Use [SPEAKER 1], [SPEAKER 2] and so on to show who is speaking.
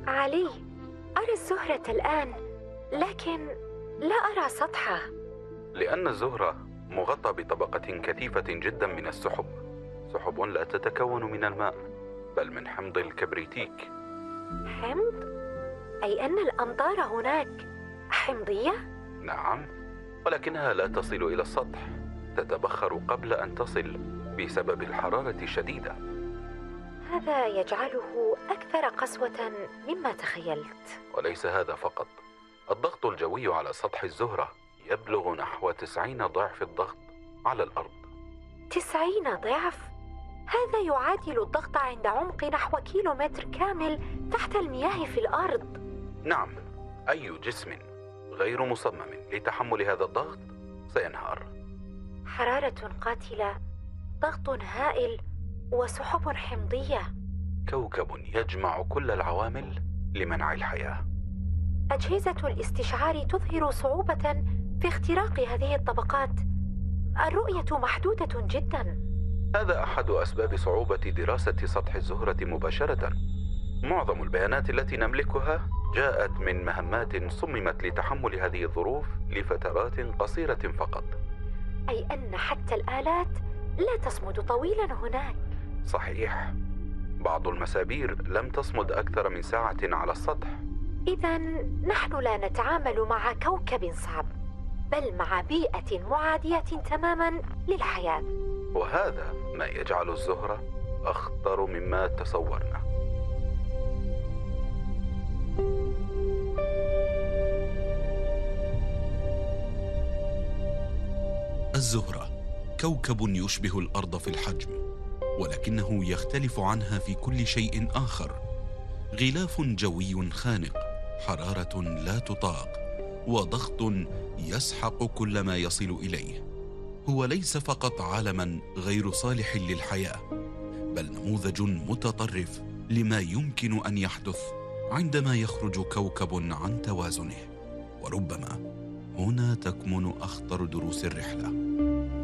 [SPEAKER 1] علي، أرى الزهرة الآن، لكن لا أرى سطحه.
[SPEAKER 2] لأن الزهرة مغطى بطبقة كثيفة جدا من السحب، سحب لا تتكون من الماء بل من حمض الكبريتيك.
[SPEAKER 1] حمض؟ أي أن الأمطار هناك حمضية؟
[SPEAKER 2] نعم، ولكنها لا تصل إلى السطح، تتبخر قبل أن تصل بسبب الحرارة الشديدة.
[SPEAKER 1] هذا يجعله أكثر قسوة مما تخيلت.
[SPEAKER 2] وليس هذا فقط، الضغط الجوي على سطح الزهرة يبلغ نحو 90 ضعف الضغط على الأرض.
[SPEAKER 1] 90 ضعف؟ هذا يعادل الضغط عند عمق نحو كيلومتر كامل تحت المياه في الأرض.
[SPEAKER 2] نعم، أي جسم غير مصمم لتحمل هذا الضغط سينهار.
[SPEAKER 1] حرارة قاتلة، ضغط هائل، وسحب حمضية.
[SPEAKER 2] كوكب يجمع كل العوامل لمنع الحياة.
[SPEAKER 1] أجهزة الاستشعار تظهر صعوبة في اختراق هذه الطبقات، الرؤية محدودة جدا.
[SPEAKER 2] هذا أحد أسباب صعوبة دراسة سطح الزهرة مباشرة. معظم البيانات التي نملكها جاءت من مهمات صممت لتحمل هذه الظروف لفترات قصيرة فقط.
[SPEAKER 1] أي أن حتى الآلات لا تصمد طويلا هناك.
[SPEAKER 2] صحيح، بعض المسابير لم تصمد أكثر من ساعة على السطح.
[SPEAKER 1] إذن نحن لا نتعامل مع كوكب صعب، بل مع بيئة معادية تماما للحياة.
[SPEAKER 2] وهذا ما يجعل الزهرة أخطر مما تصورنا.
[SPEAKER 3] الزهرة كوكب يشبه الأرض في الحجم، ولكنه يختلف عنها في كل شيء آخر. غلاف جوي خانق، حرارة لا تطاق، وضغط يسحق كل ما يصل إليه. هو ليس فقط عالما غير صالح للحياة، بل نموذج متطرف لما يمكن أن يحدث عندما يخرج كوكب عن توازنه. وربما هنا تكمن أخطر دروس الرحلة.